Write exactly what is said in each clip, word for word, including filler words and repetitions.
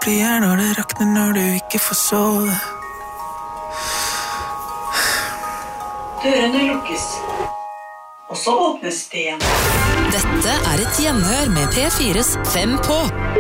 blir når det rakner, når du ikke får sove. Dørene lukkes, og så åpnes det igjen. Dette er et gjenhør med P fires Fem på.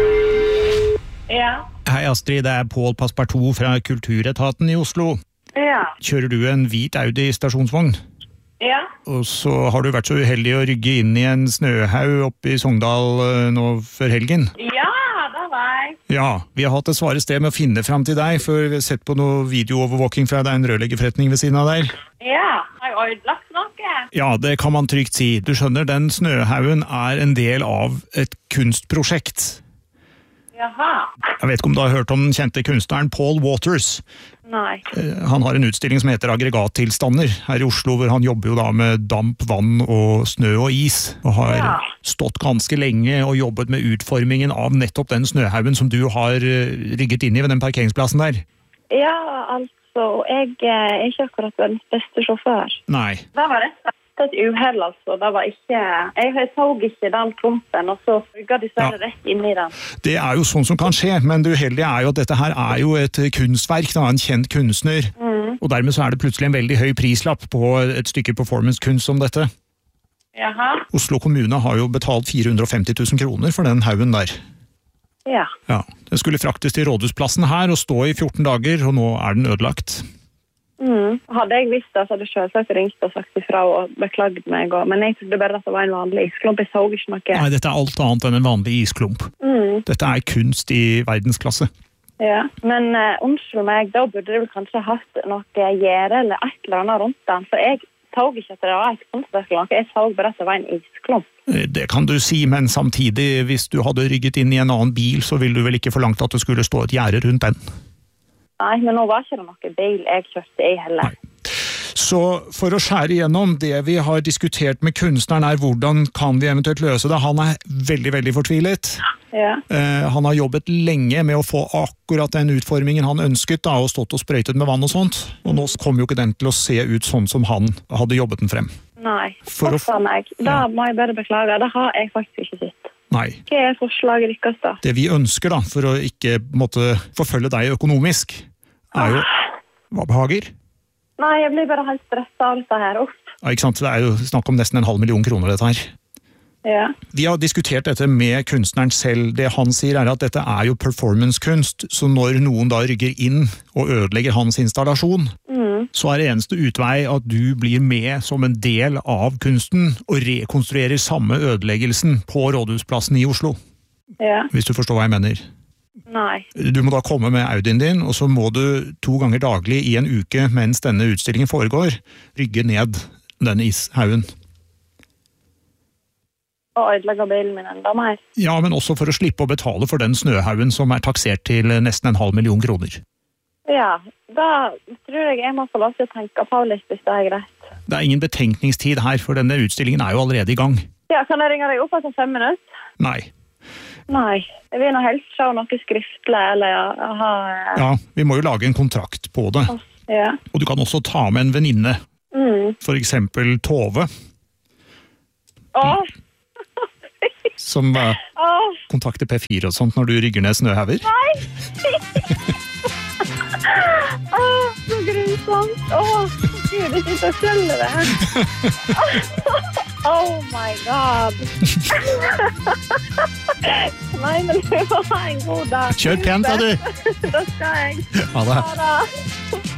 Ja. Hei Astrid, det er Pål Passepartout fra Kulturetaten i Oslo. Ja. Kjører du en hvit Audi stasjonsvogn? Ja. Og så har du vært så uheldig å rygge inn i en snøhaug oppe i Sogndal eh, nå før helgen. Ja, det var jeg. Ja, vi har hatt et svare sted med å finne frem til deg, for vi har sett på noe videoovervåking fra deg, en rørleggerforretning ved siden av deg. Ja, har jeg ødelagt noe? Ja, det kan man trygt si. Du skjønner, den snøhaugen er en del av et kunstprosjekt. Jaha. Jeg vet ikke om du har hørt om den kjente kunstneren Paul Waters. Nei. Eh, Han har en utstilling som heter Aggregattilstander her i Oslo, hvor han jobber jo da med damp, vann og snø og is, og har Ja. stått ganske lenge og jobbet med utformingen av nettopp den snøhaugen som du har eh, rigget inn i ved den parkeringsplassen der. Ja, altså, jeg eh, er ikke akkurat verdens beste sjåfør. Nei. Det var rett og slett et uheld, altså. Det var ikke... Jeg så ikke den klumpen, og så rygget de seg Ja. rett inn i den. Det er jo sånn som kan skje, men det uheldige er jo at dette her er jo et kunstverk, da, en kjent kunstner, Mm. og dermed så er det plutselig en veldig høy prislapp på et stykke performancekunst som dette. Jaha. Oslo kommune har jo betalt fire hundre og femti tusen kroner for den haugen der. Ja. Ja, den skulle fraktes til rådhusplassen her og stå i fjorten dager, og nå er den ødelagt. Mm. Hadde jeg visst det, så hadde jeg selvsagt ringt og sagt ifra og beklaget meg. Og, men jeg trodde bare at det var en vanlig isklump. Jeg så ikke noe. Nei, dette er alt annet enn en vanlig isklump. Mm. Dette er kunst i verdensklasse. Ja. Men uh, unnskyld meg, da burde du vel kanskje hatt noe gjerde eller et eller annet rundt den. For jeg så ikke at det var et kunstverk eller noe. Jeg så bare at det var en isklump. Det kan du si, men samtidig, hvis du hadde rygget inn i en annen bil, så ville du vel ikke forlangt at det skulle stå et gjerde rundt den. Nei, men nå var ikke det noe bil jeg kjørte i heller. Nei. Så for å skjære igjennom, det vi har diskutert med kunstneren er hvordan kan vi eventuelt løse det. Han er veldig, veldig fortvilet. Ja. Eh, han har jobbet lenge med å få akkurat den utformingen han ønsket, da, og stått og sprøytet med vann og sånt. Og nå kommer jo ikke den til å se ut sånn som han hadde jobbet den frem. Nei, For å for meg. Da Ja. må jeg bare beklage. Det har jeg faktisk ikke sett. Nei. Hva er forslaget deres da? Det vi ønsker da, for å ikke måtte forfølge deg økonomisk, er jo... Hva behager? Nei, jeg blir bare helt stresset av dette her. Uff. Ja, ikke sant? Det er jo snakk om nesten en halv million kroner dette her. Ja. Vi har diskutert dette med kunstneren selv. Det han sier er at dette er jo performancekunst, så når noen da rygger inn og ødelegger hans installasjon, Mm. så er det eneste utvei at du blir med som en del av kunsten og rekonstruerer samme ødeleggelsen på Rådhusplassen i Oslo. Ja. Hvis du forstår hva jeg mener. Nei. Du må da komme med Audien din, og så må du to ganger daglig i en uke mens denne utstillingen foregår, rygge ned denne ishaugen. Og ødelegge bilen min enda mer. Ja, men også for å slippe å betale for den snøhaugen som er taksert til nesten en halv million kroner. Ja, da tror jeg jeg må få lov til å tenke på litt hvis det er greit. Det er ingen betenkningstid her, for denne utstillingen er jo allerede i gang. Ja, kan jeg ringe deg opp etter fem minutter? Nei. Nei, jeg vil nå helst se noe skriftlig, eller ja, ha... Ja, vi må jo lage en kontrakt på det. Ja. Og du kan også ta med en venninne, Mm. for eksempel Tove, Åh, som eh, åh, kontakter P fire og sånt når du rygger ned snøhauger. åh, så grusomt. Åh, Gud, jeg sitter og skjønner det. Oh my god. Nei, men du må ha en god dag. Kjør pent da, du! Da skal jeg. Ha det. Ha det.